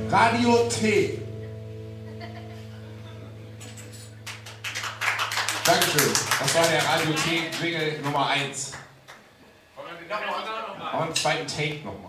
Radio T. Dankeschön. Das war der Radio T Jingle Nummer 1. Und einen zweiten Take nochmal.